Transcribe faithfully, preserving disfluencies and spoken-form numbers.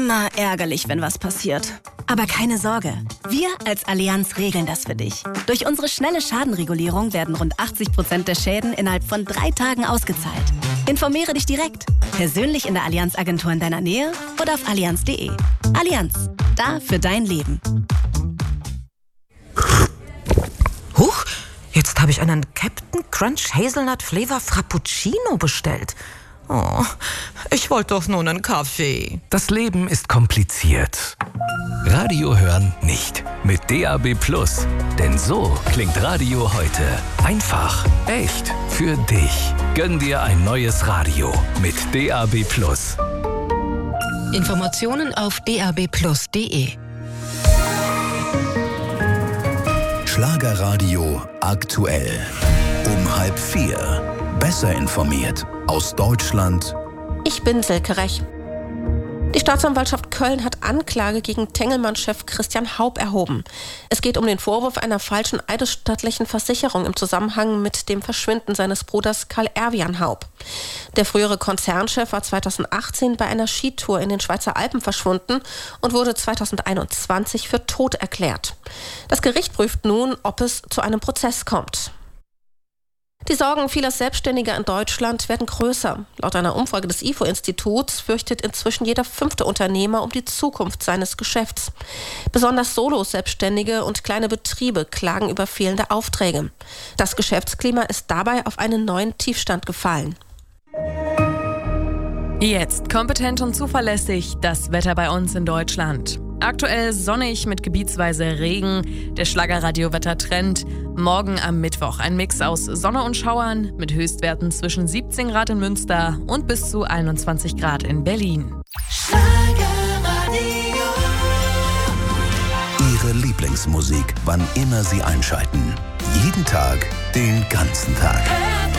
Immer ärgerlich, wenn was passiert. Aber keine Sorge, wir als Allianz regeln das für dich. Durch unsere schnelle Schadenregulierung werden rund achtzig Prozent der Schäden innerhalb von drei Tagen ausgezahlt. Informiere dich direkt, persönlich in der Allianz-Agentur in deiner Nähe oder auf allianz punkt de. Allianz, da für dein Leben. Huch, jetzt habe ich einen Captain Crunch Hazelnut Flavor Frappuccino bestellt. Oh, ich wollte doch nur einen Kaffee. Das Leben ist kompliziert. Radio hören nicht. Mit D A B Plus. Denn so klingt Radio heute. Einfach, echt, für dich. Gönn dir ein neues Radio mit D A B Plus. Informationen auf d a b plus punkt de. Schlagerradio aktuell. Um halb vier. Besser informiert aus Deutschland. Ich bin Silke Rech. Die Staatsanwaltschaft Köln hat Anklage gegen Tengelmann-Chef Christian Haup erhoben. Es geht um den Vorwurf einer falschen eidesstattlichen Versicherung im Zusammenhang mit dem Verschwinden seines Bruders Karl Erwian Haup. Der frühere Konzernchef war zweitausendachtzehn bei einer Skitour in den Schweizer Alpen verschwunden und wurde zweitausendeinundzwanzig für tot erklärt. Das Gericht prüft nun, ob es zu einem Prozess kommt. Die Sorgen vieler Selbstständiger in Deutschland werden größer. Laut einer Umfrage des I F O-Instituts fürchtet inzwischen jeder fünfte Unternehmer um die Zukunft seines Geschäfts. Besonders Solo-Selbstständige und kleine Betriebe klagen über fehlende Aufträge. Das Geschäftsklima ist dabei auf einen neuen Tiefstand gefallen. Jetzt kompetent und zuverlässig das Wetter bei uns in Deutschland. Aktuell sonnig mit gebietsweise Regen, der Schlagerradio-Wetter-Trend. Morgen am Mittwoch ein Mix aus Sonne und Schauern mit Höchstwerten zwischen siebzehn Grad in Münster und bis zu einundzwanzig Grad in Berlin. Schlagerradio. Ihre Lieblingsmusik, wann immer Sie einschalten. Jeden Tag, den ganzen Tag.